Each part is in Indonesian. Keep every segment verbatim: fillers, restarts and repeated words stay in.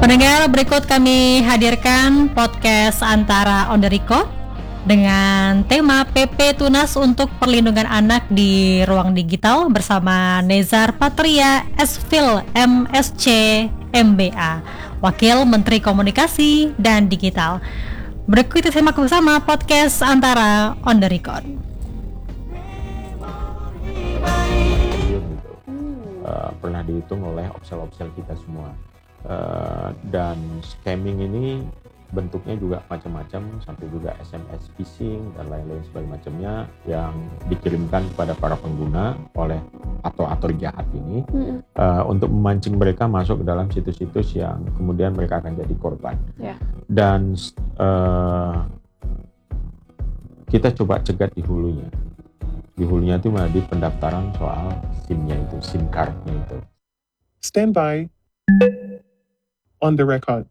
Pendengar, berikut kami hadirkan podcast Antara on the Record dengan tema P P Tunas untuk Perlindungan Anak di Ruang Digital bersama Nezar Patria, S Phil, M S C, M B A, Wakil Menteri Komunikasi dan Digital. Berikut kita simak bersama podcast Antara on the Record. Uh, pernah dihitung oleh opsel-opsel kita semua. Uh, dan scamming ini bentuknya juga macam-macam, sampai juga S M S phishing dan lain-lain sebagainya macamnya yang dikirimkan kepada para pengguna oleh aktor-aktor jahat ini mm-hmm. uh, untuk memancing mereka masuk ke dalam situs-situs yang kemudian mereka akan jadi korban. Yeah. Dan uh, kita coba cegat di hulunya. Di hulunya itu malah di pendaftaran soal SIM-nya itu, SIM card-nya itu. Stand by. On the record.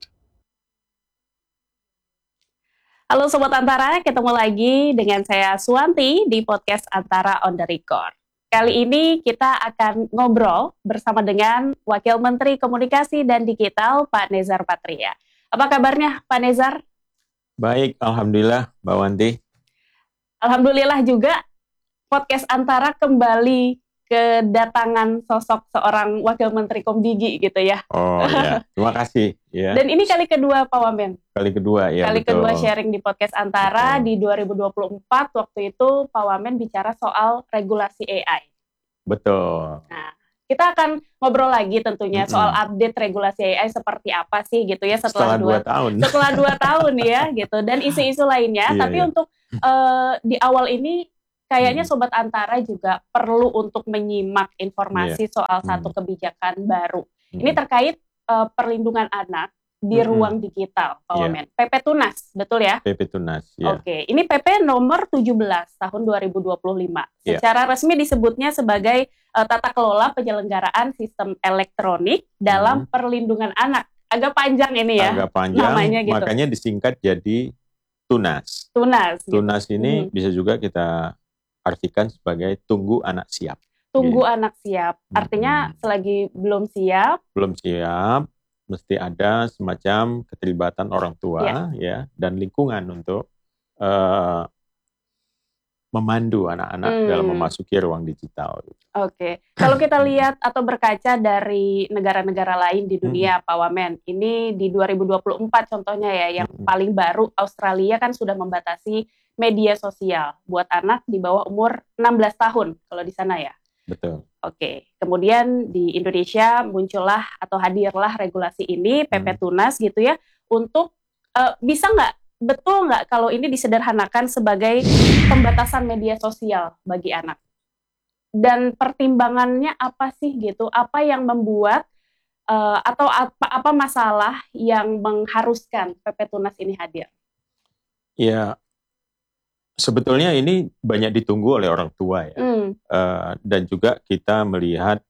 Halo Sobat Antara, ketemu lagi dengan saya Suwanti di podcast Antara on the Record. Kali ini kita akan ngobrol bersama dengan Wakil Menteri Komunikasi dan Digital Pak Nezar Patria. Apa kabarnya Pak Nezar? Baik, Alhamdulillah Mbak Wanti. Alhamdulillah juga podcast Antara kembali kedatangan sosok seorang Wakil Menteri Komdigi gitu ya. Oh iya, terima kasih. Ya. Dan ini kali kedua Pak Wamen. Kali kedua ya. Kali betul. kedua sharing di podcast Antara betul. Di dua ribu dua puluh empat waktu itu Pak Wamen bicara soal regulasi A I. Betul. Nah, kita akan ngobrol lagi tentunya mm-hmm. soal update regulasi A I seperti apa sih gitu ya setelah, setelah dua, dua tahun. Setelah dua tahun ya gitu dan isu-isu lainnya. Iya, Tapi iya. untuk uh, di awal ini kayaknya Sobat Antara juga perlu untuk menyimak informasi yeah. soal satu kebijakan baru. Mm. Ini terkait uh, perlindungan anak di mm-hmm. ruang digital, Pak Wamen. Yeah. P P Tunas, betul ya? P P Tunas, ya. Yeah. Oke, ini P P nomor tujuh belas tahun dua ribu dua puluh lima. Yeah. Secara resmi disebutnya sebagai uh, tata kelola penyelenggaraan sistem elektronik dalam mm. perlindungan anak. Agak panjang ini ya. Agak panjang, namanya gitu. Makanya disingkat jadi Tunas. Tunas. Tunas gitu. ini hmm. bisa juga kita artikan sebagai tunggu anak siap. Tunggu gitu. anak siap. Artinya hmm. selagi belum siap. Belum siap, mesti ada semacam keterlibatan orang tua ya, ya dan lingkungan untuk uh, memandu anak-anak hmm. dalam memasuki ruang digital. Oke. Okay. Kalau kita lihat atau berkaca dari negara-negara lain di dunia, hmm. Pak Wamen, ini di dua ribu dua puluh empat contohnya ya, yang hmm. paling baru Australia kan sudah membatasi media sosial buat anak di bawah umur enam belas tahun kalau di sana ya. Betul. Oke. Kemudian di Indonesia muncullah atau hadirlah regulasi ini P P Tunas hmm. gitu ya untuk uh, bisa nggak betul nggak kalau ini disederhanakan sebagai pembatasan media sosial bagi anak? Dan pertimbangannya apa sih gitu? Apa yang membuat uh, atau apa, apa masalah yang mengharuskan P P Tunas ini hadir? Ya. Sebetulnya ini banyak ditunggu oleh orang tua ya, mm. uh, dan juga kita melihat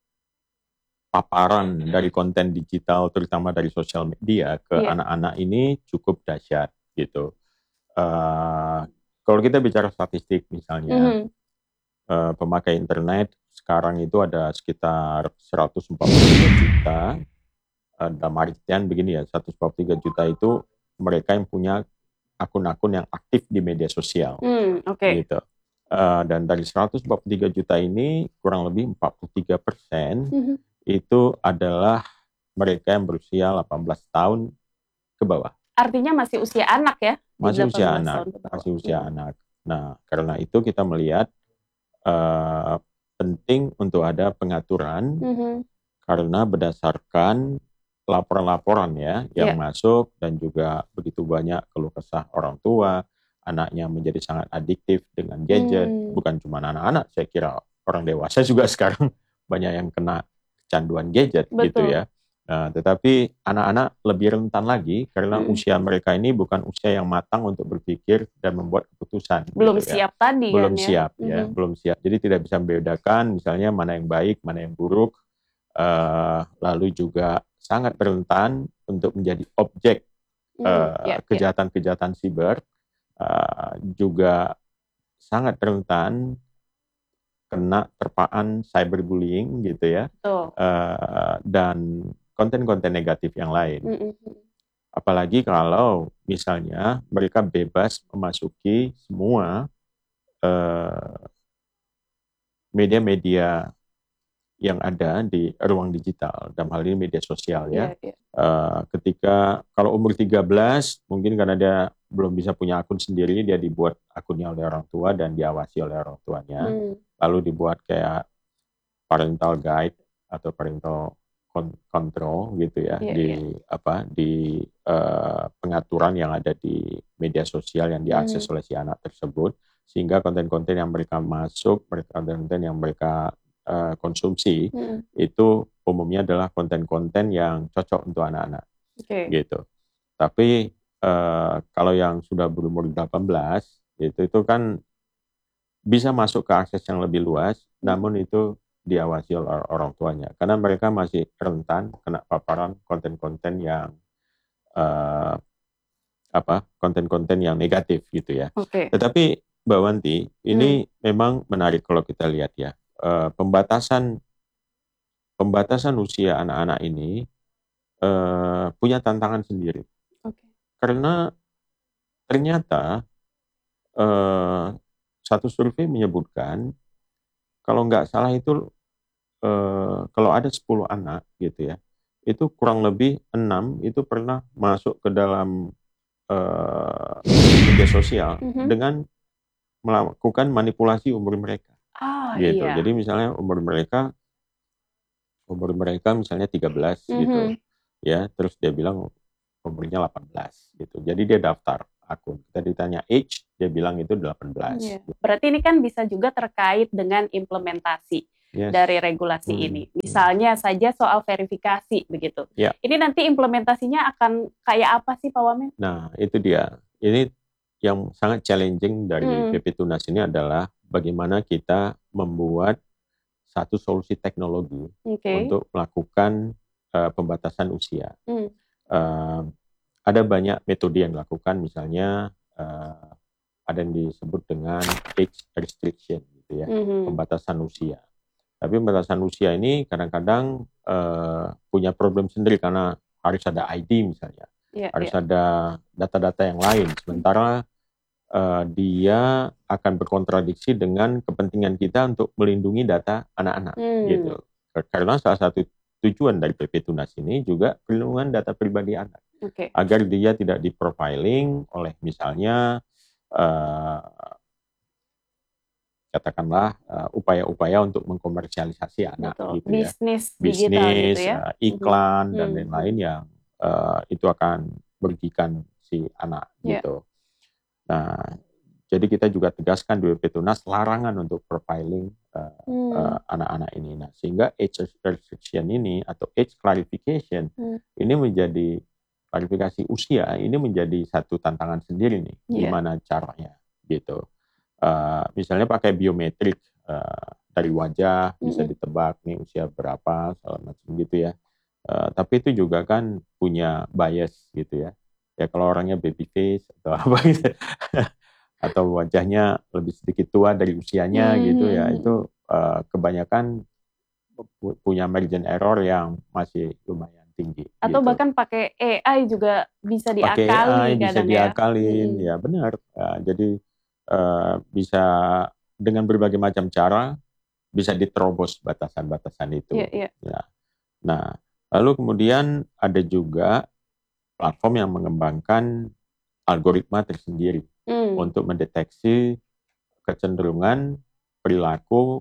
paparan dari konten digital, terutama dari sosial media ke yeah. anak-anak ini cukup dahsyat gitu. Uh, kalau kita bicara statistik misalnya, mm-hmm. uh, pemakai internet sekarang itu ada sekitar seratus empat puluh tiga juta. Uh, dalam artian begini ya, seratus empat puluh tiga juta itu mereka yang punya akun-akun yang aktif di media sosial, hmm, okay. gitu. Uh, dan dari seratus empat puluh tiga juta ini kurang lebih empat puluh tiga persen mm-hmm. itu adalah mereka yang berusia delapan belas tahun ke bawah. Artinya masih usia anak ya? Masih usia anak, masih usia hmm. anak. Nah, karena itu kita melihat uh, penting untuk ada pengaturan mm-hmm. karena berdasarkan laporan-laporan ya yang yeah. masuk dan juga begitu banyak keluh kesah orang tua, anaknya menjadi sangat adiktif dengan gadget, hmm. bukan cuma anak-anak, saya kira orang dewasa juga sekarang banyak yang kena kecanduan gadget. Betul. Gitu ya. Nah, tetapi anak-anak lebih rentan lagi karena hmm. usia mereka ini bukan usia yang matang untuk berpikir dan membuat keputusan. Belum gitu siap ya. tadi belum kan siap ya, ya, hmm. belum siap. Jadi tidak bisa membedakan misalnya mana yang baik, mana yang buruk. Uh, lalu juga sangat rentan untuk menjadi objek hmm, uh, yeah, kejahatan-kejahatan yeah. siber, uh, juga sangat rentan kena terpaan cyberbullying gitu ya, uh, dan konten-konten negatif yang lain. Mm-mm. Apalagi kalau misalnya mereka bebas memasuki semua eh, media-media yang ada di ruang digital, dalam hal ini media sosial ya. Iya, iya. Eh, ketika kalau umur tiga belas, mungkin karena dia belum bisa punya akun sendiri, dia dibuat akunnya oleh orang tua dan diawasi oleh orang tuanya. Hmm. Lalu dibuat kayak parental guide atau parental con- control gitu ya, Iya, di iya. apa di eh, pengaturan yang ada di media sosial yang diakses Hmm. oleh si anak tersebut, sehingga konten-konten yang mereka masuk, mereka konten yang mereka eh, konsumsi Hmm. itu umumnya adalah konten-konten yang cocok untuk anak-anak Oke. gitu. Tapi eh, kalau yang sudah berumur delapan belas itu itu kan bisa masuk ke akses yang lebih luas, namun itu diawasi oleh orang tuanya karena mereka masih rentan kena paparan konten-konten yang eh, apa konten-konten yang negatif gitu ya. Oke. Tetapi Mbak Wanti, ini memang menarik kalau kita lihat ya. Eh, pembatasan pembatasan usia anak-anak ini eh, punya tantangan sendiri. Oke. Karena ternyata eh, satu survei menyebutkan kalau nggak salah itu eh, kalau ada sepuluh anak gitu ya, itu kurang lebih enam itu pernah masuk ke dalam eh, media sosial Mhm. dengan melakukan manipulasi umur mereka Ah, gitu. iya. Jadi misalnya umur mereka umur mereka misalnya tiga belas gitu Mhm. ya, terus dia bilang umurnya delapan belas gitu. Jadi dia daftar akun. Kita ditanya age, dia bilang itu delapan belas. Iya. Berarti ini kan bisa juga terkait dengan implementasi Yes. dari regulasi Hmm. ini. Misalnya saja soal verifikasi begitu. Ya. Ini nanti implementasinya akan kayak apa sih Pak Wamen? Nah, itu dia. Ini yang sangat challenging dari Hmm. P P Tunas ini adalah bagaimana kita membuat satu solusi teknologi Oke. untuk melakukan uh, pembatasan usia. Hmm. Uh, ada banyak metode yang dilakukan, misalnya uh, ada yang disebut dengan age restriction, gitu ya, Mhm. pembatasan usia. Tapi pembatasan usia ini kadang-kadang uh, punya problem sendiri karena harus ada I D misalnya, Iya, harus iya. ada data-data yang lain. Sementara uh, dia akan berkontradiksi dengan kepentingan kita untuk melindungi data anak-anak, Hmm. gitu. Karena salah satu tujuan dari P P Tunas ini juga perlindungan data pribadi anak, Oke. agar dia tidak diprofiling oleh misalnya uh, katakanlah uh, upaya-upaya untuk mengkomersialisasi anak. Betul. Gitu ya, Bisnis digital bisnis, gitu ya. uh, iklan Mhm. dan Hmm. lain-lain yang uh, itu akan merugikan si anak, Yeah. gitu. Nah, jadi kita juga tegaskan di P P Tunas larangan untuk profiling uh, Hmm. uh, anak-anak ini. Nah, sehingga age restriction ini atau age clarification Hmm. ini menjadi klarifikasi usia ini menjadi satu tantangan sendiri nih, Yeah. gimana caranya gitu. Uh, misalnya pakai biometrik uh, dari wajah bisa Mm-mm. ditebak nih usia berapa, segala macam gitu ya. Uh, tapi itu juga kan punya bias gitu ya. Ya kalau orangnya baby face atau apa gitu, atau wajahnya lebih sedikit tua dari usianya Hmm. gitu ya, itu uh, kebanyakan pu- punya margin error yang masih lumayan tinggi. Atau gitu. bahkan pakai A I juga bisa Pakai diakali A I bisa kadang ya. diakalin, Mm-mm. ya benar. Uh, jadi uh, bisa dengan berbagai macam cara bisa diterobos batasan-batasan itu. Iya, iya. Ya. Nah, lalu kemudian ada juga platform yang mengembangkan algoritma tersendiri Hmm. untuk mendeteksi kecenderungan perilaku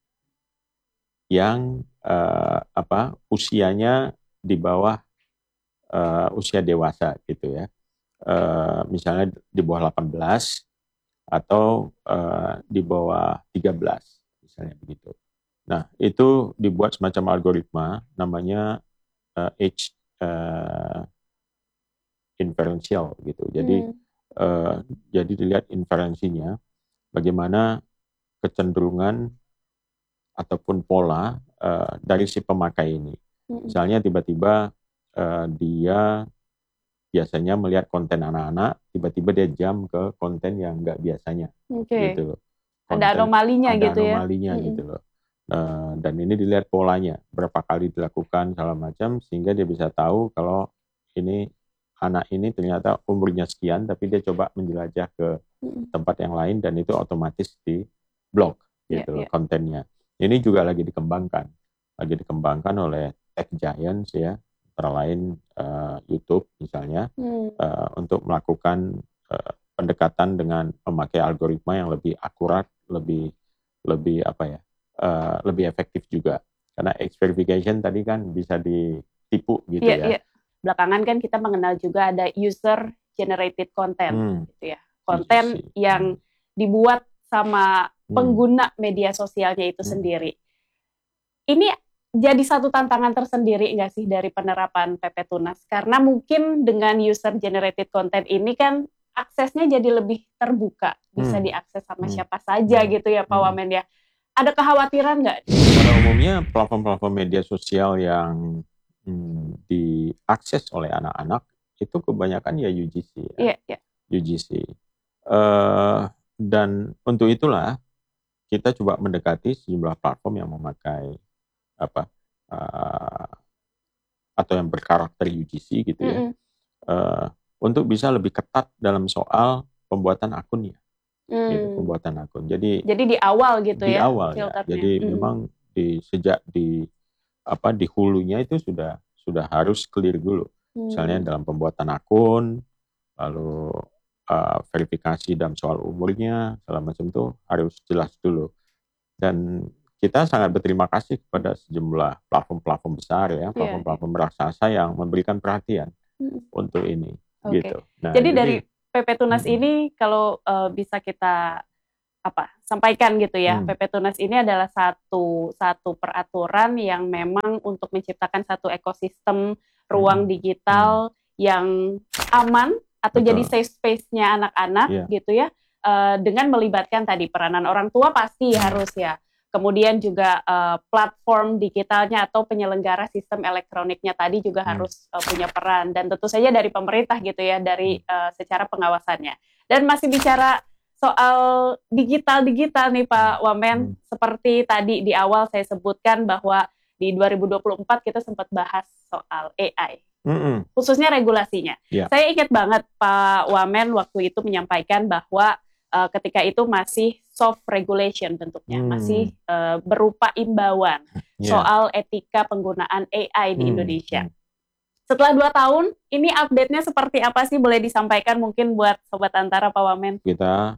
yang uh, apa usianya di bawah uh, usia dewasa gitu ya. Uh, misalnya di bawah delapan belas atau uh, di bawah tiga belas misalnya begitu. Nah, itu dibuat semacam algoritma namanya uh, age uh, inferential gitu. Jadi Hmm. uh, jadi dilihat inferensinya bagaimana kecenderungan ataupun pola uh, dari si pemakai ini. Hmm. Misalnya tiba-tiba uh, dia biasanya melihat konten anak-anak, tiba-tiba dia jam ke konten yang nggak biasanya, Oke. gitu loh. Ada Konten, anomalinya ada gitu ya. anomalinya Mm-mm. gitu loh. Uh, dan ini dilihat polanya, berapa kali dilakukan segala macam, sehingga dia bisa tahu kalau ini anak ini ternyata umurnya sekian, tapi dia coba menjelajah ke tempat yang lain dan itu otomatis di blok gitu yeah, loh yeah. kontennya. Ini juga lagi dikembangkan, lagi dikembangkan oleh tech giants ya, antara lain uh, YouTube misalnya, hmm. uh, untuk melakukan uh, pendekatan dengan memakai algoritma yang lebih akurat, lebih lebih apa ya? Uh, lebih efektif juga, karena X verification tadi kan bisa ditipu gitu yeah, ya. Yeah. Belakangan kan kita mengenal juga ada user generated content, hmm. gitu ya, konten U G C. Yang hmm. dibuat sama pengguna hmm. media sosialnya itu hmm. sendiri. Ini jadi satu tantangan tersendiri nggak sih dari penerapan P P Tunas? Karena mungkin dengan user generated content ini kan aksesnya jadi lebih terbuka, bisa hmm. diakses sama hmm. siapa saja hmm. gitu ya Pak hmm. Wamen ya. Ada kekhawatiran nggak? Pada umumnya platform-platform media sosial yang hmm, diakses oleh anak-anak itu kebanyakan ya U G C. Ya. Yeah, yeah. U G C. Uh, dan untuk itulah kita coba mendekati sejumlah platform yang memakai apa uh, atau yang berkarakter U G C gitu ya, mm-hmm. uh, untuk bisa lebih ketat dalam soal pembuatan akunnya. Hmm. Gitu, pembuatan akun. Jadi jadi di awal gitu di ya. Di awal ya. Jadi hmm. memang di sejak di apa di hulunya itu sudah sudah harus clear dulu. Hmm. Misalnya dalam pembuatan akun, lalu uh, verifikasi dalam soal umurnya, segala macam itu harus jelas dulu. Dan kita sangat berterima kasih kepada sejumlah platform-platform besar ya, platform-platform yeah. raksasa yang memberikan perhatian hmm. untuk ini. Okay. Gitu. Nah, jadi, jadi dari P P Tunas hmm. ini kalau uh, bisa kita apa sampaikan gitu ya, hmm. P P Tunas ini adalah satu satu peraturan yang memang untuk menciptakan satu ekosistem ruang hmm. digital hmm. yang aman atau Betul. Jadi safe space-nya anak-anak yeah. gitu ya, uh, dengan melibatkan tadi peranan orang tua pasti hmm. harus ya. Kemudian juga uh, platform digitalnya atau penyelenggara sistem elektroniknya tadi juga hmm. harus uh, punya peran, dan tentu saja dari pemerintah gitu ya, dari uh, secara pengawasannya. Dan masih bicara soal digital-digital nih Pak Wamen, hmm. seperti tadi di awal saya sebutkan bahwa di dua ribu dua puluh empat kita sempat bahas soal A I, hmm. khususnya regulasinya. Yeah. Saya ingat banget Pak Wamen waktu itu menyampaikan bahwa uh, ketika itu masih soft regulation bentuknya, hmm. masih uh, berupa imbauan yeah. soal etika penggunaan A I di hmm. Indonesia. Hmm. Setelah dua tahun, ini update-nya seperti apa sih? Boleh disampaikan mungkin buat Sobat Antara, Pak Wamen? Kita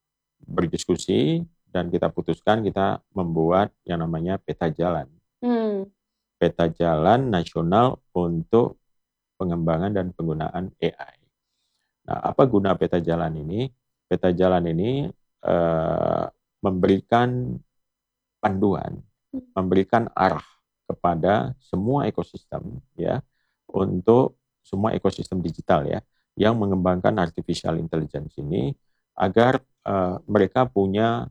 berdiskusi dan kita putuskan kita membuat yang namanya peta jalan. Hmm. Peta jalan nasional untuk pengembangan dan penggunaan A I. Nah, apa guna peta jalan ini? Peta jalan ini Uh, memberikan panduan, memberikan arah kepada semua ekosistem ya, untuk semua ekosistem digital ya, yang mengembangkan artificial intelligence ini agar uh, mereka punya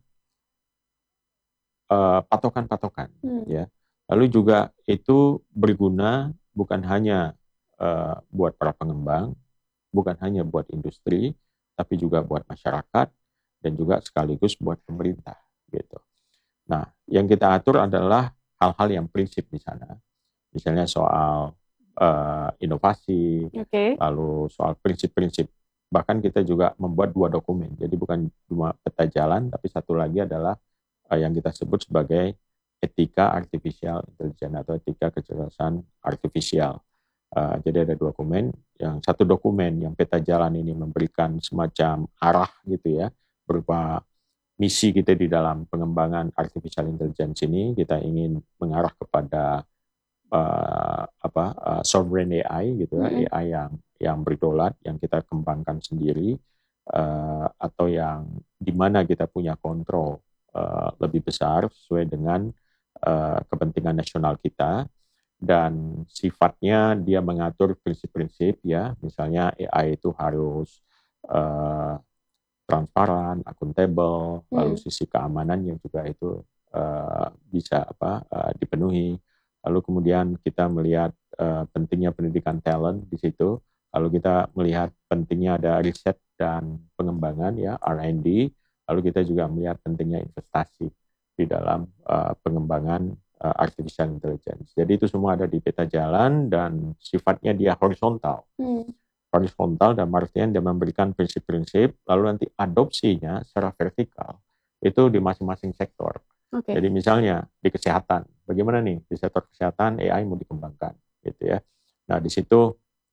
uh, patokan-patokan hmm. ya. Lalu juga itu berguna bukan hanya uh, buat para pengembang, bukan hanya buat industri, tapi juga buat masyarakat, dan juga sekaligus buat pemerintah gitu. Nah, yang kita atur adalah hal-hal yang prinsip di sana, misalnya soal uh, inovasi, okay. lalu soal prinsip-prinsip. Bahkan kita juga membuat dua dokumen, jadi bukan cuma peta jalan, tapi satu lagi adalah uh, yang kita sebut sebagai etika artificial intelligence atau etika kecerdasan artifisial. Uh, jadi ada dua dokumen, yang satu dokumen yang peta jalan ini memberikan semacam arah gitu ya, berupa misi kita di dalam pengembangan artificial intelligence ini. Kita ingin mengarah kepada uh, apa uh, sovereign A I gitu ya, mm-hmm. A I yang yang berdaulat, yang kita kembangkan sendiri, uh, atau yang di mana kita punya kontrol uh, lebih besar sesuai dengan uh, kepentingan nasional kita, dan sifatnya dia mengatur prinsip-prinsip ya, misalnya A I itu harus uh, transparan, akuntabel, hmm. lalu sisi keamanannya juga itu uh, bisa apa uh, dipenuhi. Lalu kemudian kita melihat uh, pentingnya pendidikan talent di situ. Lalu kita melihat pentingnya ada riset dan pengembangan ya, R and D. Lalu kita juga melihat pentingnya investasi di dalam uh, pengembangan uh, artificial intelligence. Jadi itu semua ada di peta jalan dan sifatnya dia horizontal. Hmm. Horizontal dan artian dia memberikan prinsip-prinsip, lalu nanti adopsinya secara vertikal itu di masing-masing sektor. Okay. Jadi misalnya di kesehatan, bagaimana nih di sektor kesehatan A I mau dikembangkan, gitu ya. Nah di situ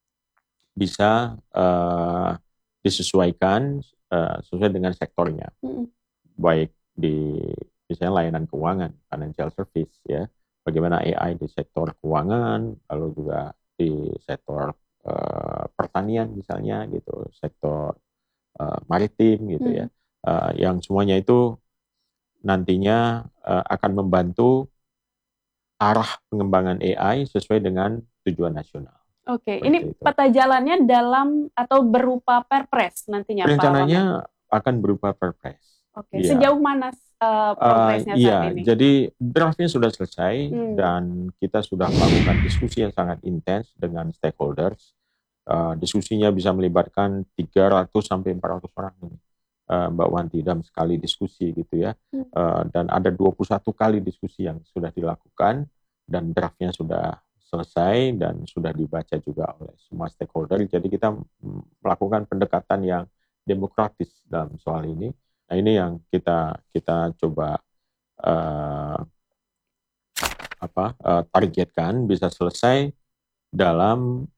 bisa uh, disesuaikan uh, sesuai dengan sektornya, hmm. baik di misalnya layanan keuangan, financial service ya, bagaimana A I di sektor keuangan, lalu juga di sektor uh, pertanian misalnya gitu, sektor uh, maritim gitu hmm. ya, uh, yang semuanya itu nantinya uh, akan membantu arah pengembangan A I sesuai dengan tujuan nasional. Oke, ini itu. Peta jalannya dalam atau berupa perpres nantinya Pak? Rencananya akan berupa perpres. Oke, ya. Sejauh mana uh, progresnya uh, iya, saat ini? Jadi draftnya sudah selesai hmm. dan kita sudah melakukan diskusi yang sangat intens dengan stakeholders. Uh, diskusinya bisa melibatkan tiga ratus sampai empat ratus orang ini, uh, Mbak Wanti, dalam sekali diskusi gitu ya. Hmm. Uh, dan ada dua puluh satu kali diskusi yang sudah dilakukan dan draftnya sudah selesai dan sudah dibaca juga oleh semua stakeholder. Jadi kita melakukan pendekatan yang demokratis dalam soal ini. Nah ini yang kita kita coba uh, apa uh, targetkan bisa selesai dalam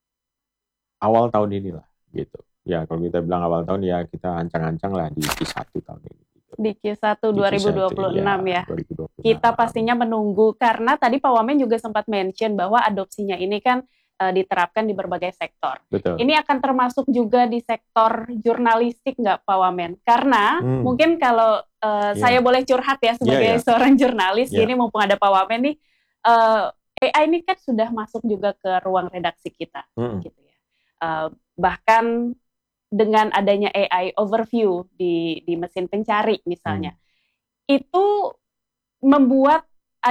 awal tahun inilah gitu. Ya kalau kita bilang awal tahun ya kita ancang-ancang lah di Q satu tahun ini. Gitu. Di Q satu dua ribu dua puluh enam ya. dua ribu dua puluh enam. Kita pastinya menunggu karena tadi Pak Wamen juga sempat mention bahwa adopsinya ini kan diterapkan di berbagai sektor. Betul. Ini akan termasuk juga di sektor jurnalistik nggak Pak Wamen? Karena hmm. mungkin kalau uh, yeah. saya boleh curhat ya sebagai yeah, yeah. seorang jurnalis, yeah. ini mumpung ada Pak Wamen nih, uh, A I ini kan sudah masuk juga ke ruang redaksi kita, hmm. gitu ya. Uh, bahkan dengan adanya A I overview di di mesin pencari misalnya, hmm. itu membuat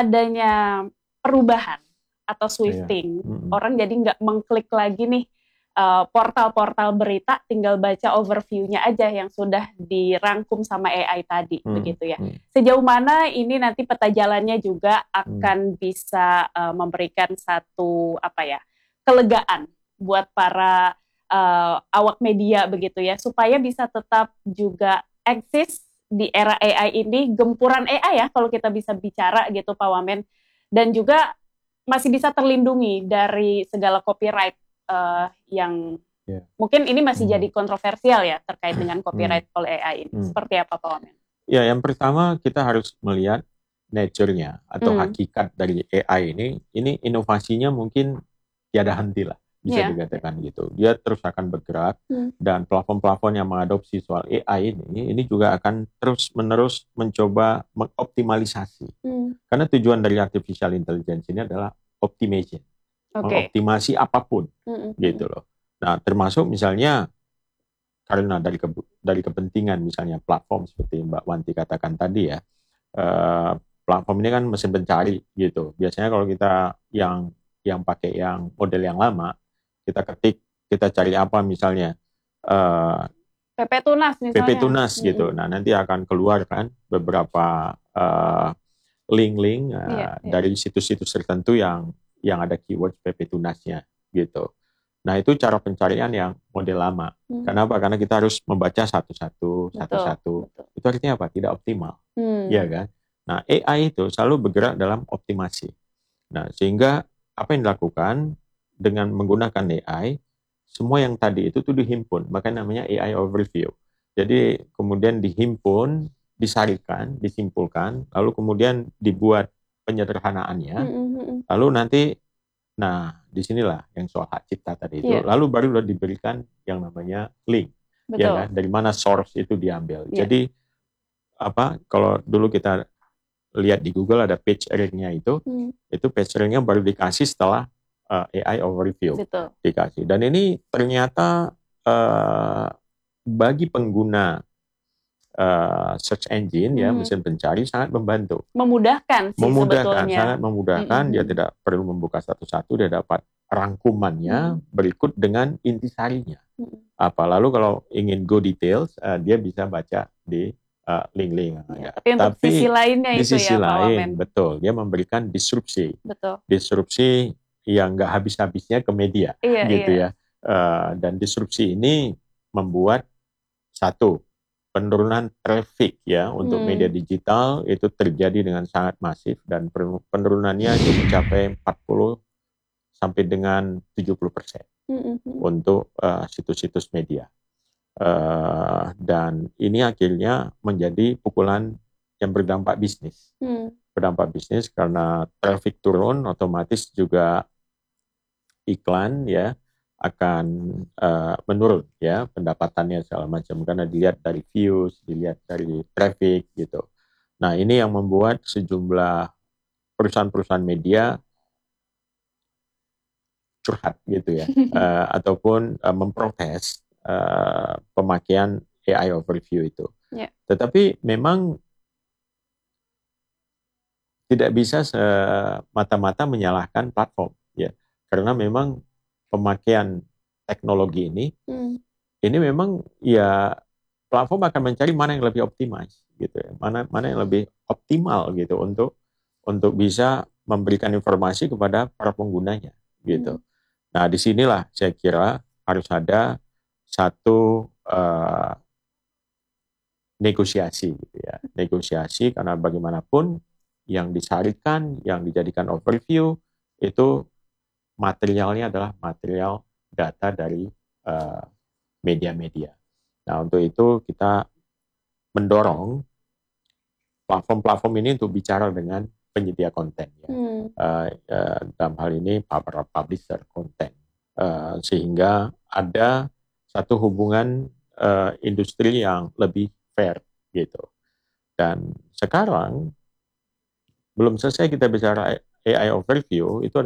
adanya perubahan atau swifting, yeah. mm-hmm. orang jadi nggak mengklik lagi nih uh, portal-portal berita, tinggal baca overview-nya aja yang sudah dirangkum sama A I tadi, mm-hmm. begitu ya. Mm-hmm. Sejauh mana ini nanti peta jalannya juga akan mm-hmm. bisa uh, memberikan satu apa ya kelegaan buat para uh, awak media begitu ya, supaya bisa tetap juga eksis di era A I ini, gempuran A I ya kalau kita bisa bicara gitu Pak Wamen, dan juga masih bisa terlindungi dari segala copyright uh, yang yeah. mungkin ini masih hmm. jadi kontroversial ya terkait dengan copyright hmm. oleh A I ini. Hmm. Seperti apa Pak Wamen? Ya, yang pertama kita harus melihat nature-nya atau hmm. hakikat dari A I ini. Ini inovasinya mungkin tiada henti lah, bisa yeah. dikatakan gitu. Dia terus akan bergerak hmm. dan platform-platform yang mengadopsi soal A I ini, ini juga akan terus-menerus mencoba mengoptimalisasi. Hmm. Karena tujuan dari artificial intelligence ini adalah optimization, okay. mengoptimasi apapun, hmm. gitu loh. Nah, termasuk misalnya karena dari ke, dari kepentingan misalnya platform seperti Mbak Wanti katakan tadi ya, uh, platform ini kan mesin pencari gitu. Biasanya kalau kita yang yang pakai yang model yang lama, kita ketik, kita cari apa misalnya uh, P P Tunas misalnya. P P Tunas mm-hmm. gitu. Nah nanti akan keluar kan beberapa uh, link-link uh, yeah, yeah. dari situs-situs tertentu yang yang ada keyword P P Tunasnya gitu. Nah itu cara pencarian yang model lama. Hmm. Kenapa? Karena kita harus membaca satu-satu, satu-satu. Itu artinya apa? Tidak optimal, hmm. ya kan? Nah A I itu selalu bergerak dalam optimasi. Nah sehingga apa yang dilakukan dengan menggunakan A I, semua yang tadi itu tuh dihimpun, makanya namanya A I overview. Jadi kemudian dihimpun, disarikan, disimpulkan, lalu kemudian dibuat penyederhanaannya, mm-hmm. lalu nanti, nah disinilah yang soal hak cipta tadi itu, yeah. lalu baru diberikan yang namanya link, Betul. ya kan, dari mana source itu diambil. Yeah. Jadi apa? Kalau dulu kita lihat di Google ada page rank-nya itu, hmm. itu page rank-nya baru dikasih setelah uh, A I overview Betul. dikasih. Dan ini ternyata uh, bagi pengguna uh, search engine hmm. ya mesin pencari sangat membantu. Memudahkan sih memudahkan, sebetulnya. sangat memudahkan. Hmm. Dia tidak perlu membuka satu-satu, dia dapat rangkumannya hmm. berikut dengan intisarinya. Hmm. Apa lalu kalau ingin go details, uh, dia bisa baca di uh, link-link. Ya, Ya. tapi untuk Tapi sisi lainnya di itu sisi ya Pak Wamen. lain, betul, dia memberikan disrupsi, Betul. disrupsi yang nggak habis-habisnya ke media, Iya, gitu iya. ya. Uh, dan disrupsi ini membuat satu penurunan traffic ya untuk Hmm. media digital itu terjadi dengan sangat masif dan penurunannya itu mencapai empat puluh sampai dengan tujuh puluh persen Mm-hmm. untuk uh, situs-situs media. Uh, dan ini akhirnya menjadi pukulan yang berdampak bisnis. Hmm. Berdampak bisnis karena traffic turun, otomatis juga iklan ya akan uh, menurun ya pendapatannya segala macam karena dilihat dari views, dilihat dari traffic gitu. Nah, ini yang membuat sejumlah perusahaan-perusahaan media curhat gitu ya uh, ataupun uh, memprotes uh, pemakaian A I overview itu. Yeah. Tetapi memang tidak bisa semata-mata menyalahkan platform ya karena memang pemakaian teknologi ini, hmm. ini memang ya platform akan mencari mana yang lebih optimize gitu ya, mana mana yang lebih optimal gitu untuk untuk bisa memberikan informasi kepada para penggunanya gitu. Hmm. Nah disinilah saya kira harus ada satu uh, negosiasi gitu ya, negosiasi karena bagaimanapun yang disarikan, yang dijadikan overview itu materialnya adalah material data dari uh, media-media. Nah, untuk itu kita mendorong platform-platform ini untuk bicara dengan penyedia konten, ya. Hmm. Uh, uh, dalam hal ini para publisher konten, uh, sehingga ada satu hubungan uh, industri yang lebih fair, gitu. Dan sekarang belum selesai kita bicara A I overview, itu